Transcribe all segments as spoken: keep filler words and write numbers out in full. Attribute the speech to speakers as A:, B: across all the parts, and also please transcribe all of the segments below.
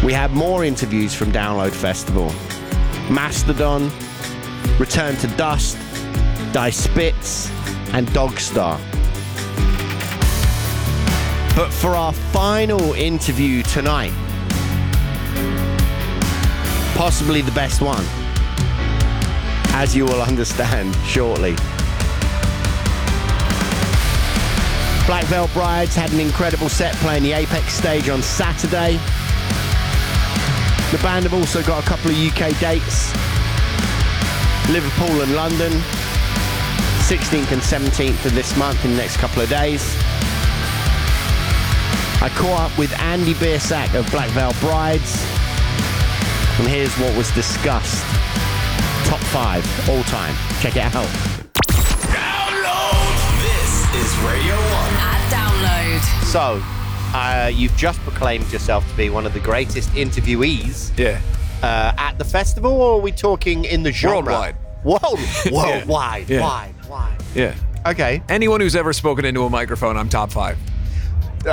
A: We have more interviews from Download Festival. Mastodon, Return to Dust, Die Spitz, and Dogstar. But for our final interview tonight, possibly the best one, as you will understand shortly. Black Veil Brides had an incredible set playing the Apex stage on Saturday. The band have also got a couple of U K dates. Liverpool and London, sixteenth and seventeenth of this month in the next couple of days. I caught up with Andy Biersack of Black Veil Brides, and here's what was discussed. Top five all time. Check it out.
B: Download! This is Radio One.
C: At Download.
A: So, uh, you've just proclaimed yourself to be one of the greatest interviewees
D: Yeah.
A: uh, at the festival, or are we talking in the genre?
D: Worldwide.
A: World, worldwide.
D: Yeah.
A: Wide, wide.
D: Yeah.
A: Okay.
D: Anyone who's ever spoken into a microphone, I'm top five.
A: Uh,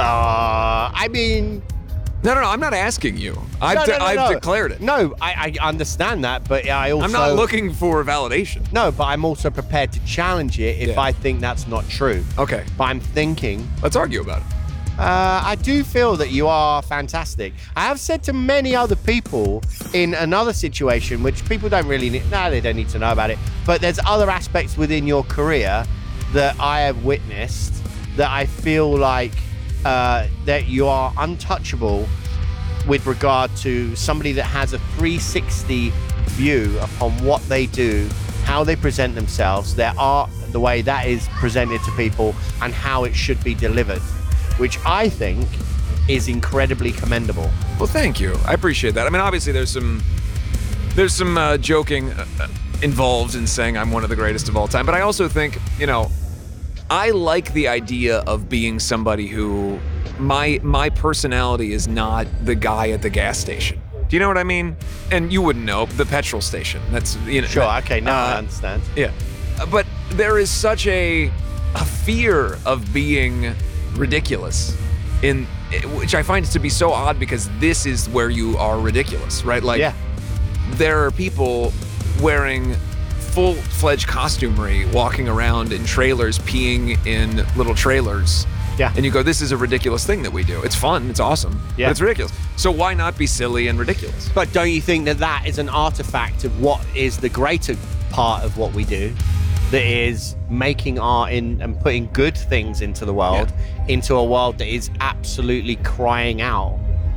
A: I mean...
D: No, no, no. I'm not asking you. I've,
A: no, no,
D: de-
A: no,
D: I've
A: no.
D: declared it.
A: No, I, I understand that, but I also...
D: I'm not looking for validation.
A: No, but I'm also prepared to challenge it if
D: Yeah.
A: I think that's not true.
D: Okay.
A: But I'm thinking...
D: Let's argue about it.
A: Uh, I do feel that you are fantastic. I have said to many other people in another situation, which people don't really need... No, they don't need to know about it. But there's other aspects within your career that I have witnessed that I feel like uh, that you are untouchable with regard to somebody that has a three sixty view upon what they do, how they present themselves, their art, the way that is presented to people, and how it should be delivered, which I think is incredibly commendable.
D: Well, thank you. I appreciate that. I mean, obviously, there's some there's some uh, joking uh, involved in saying I'm one of the greatest of all time, but I also think, you know, I like the idea of being somebody who my my personality is not the guy at the gas station. Do you know what I mean? And you wouldn't know, the petrol station. That's, you know.
A: Sure, okay, now
D: uh,
A: I understand.
D: Yeah. But there is such a a fear of being ridiculous, in which I find to be so odd, because this is where you are ridiculous, right? Like,
A: Yeah.
D: there are people wearing full-fledged costumery, walking around in trailers, peeing in little trailers.
A: Yeah.
D: And you go, this is a ridiculous thing that we do. It's fun, it's awesome,
A: Yeah.
D: but it's ridiculous. So why not be silly and ridiculous?
A: But don't you think that that is an artifact of what is the greater part of what we do? That is making art in and putting good things into the world, into a world that is absolutely crying out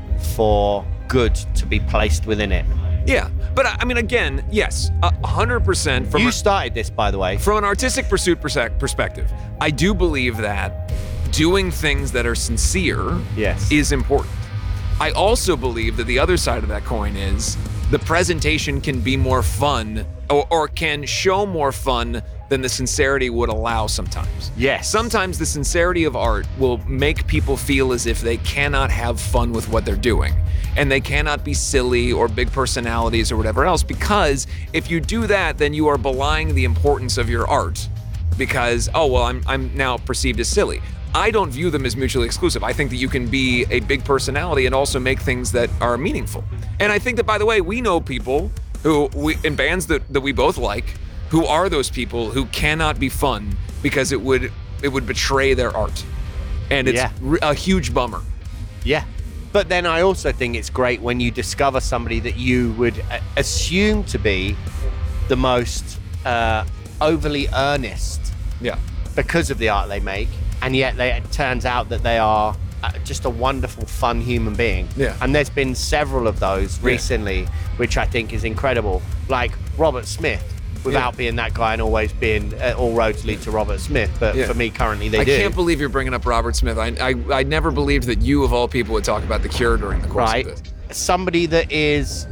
A: for good to be placed within it.
D: Yeah, but I I mean, again, yes, a one hundred percent from
A: You
D: a-
A: started this, by the way.
D: From an artistic pursuit perse- perspective, I do believe that doing things that are sincere
A: Yes.
D: is important. I also believe that the other side of that coin is the presentation can be more fun, or, or can show more fun than the sincerity would allow sometimes.
A: Yes.
D: Sometimes the sincerity of art will make people feel as if they cannot have fun with what they're doing, and they cannot be silly or big personalities or whatever else, because if you do that, then you are belying the importance of your art, because, oh, well, I'm, I'm now perceived as silly. I don't view them as mutually exclusive. I think that you can be a big personality and also make things that are meaningful. And I think that, by the way, we know people who, we, in bands that, that we both like, who are those people who cannot be fun because it would it would betray their art. And it's
A: Yeah.
D: r- a huge bummer.
A: Yeah. But then I also think it's great when you discover somebody that you would uh, assume to be the most uh, overly earnest
D: Yeah.
A: because of the art they make, and yet they, it turns out that they are uh, just a wonderful, fun human being.
D: Yeah.
A: And there's been several of those
D: Yeah.
A: recently, which I think is incredible. Like Robert Smith, without
D: Yeah.
A: being that guy and always being uh, all roads lead to Robert Smith. But
D: Yeah.
A: for me, currently, they
D: I
A: do.
D: can't believe you're bringing up Robert Smith. I, I I never believed that you, of all people, would talk about The Cure during the course
A: Right.
D: of this.
A: Somebody that is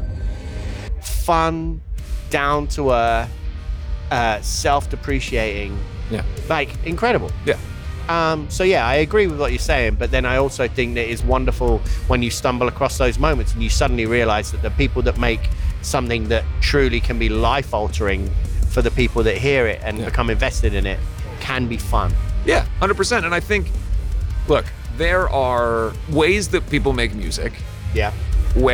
A: fun, down to earth, uh, self-depreciating,
D: Yeah.
A: like incredible.
D: Yeah.
A: Um, so yeah, I agree with what you're saying, but then I also think that it's wonderful when you stumble across those moments and you suddenly realize that the people that make something that truly can be life-altering for the people that hear it and
D: Yeah.
A: become invested in it can be fun.
D: Yeah, one hundred percent. And I think, look, there are ways that people make music,
A: Yeah.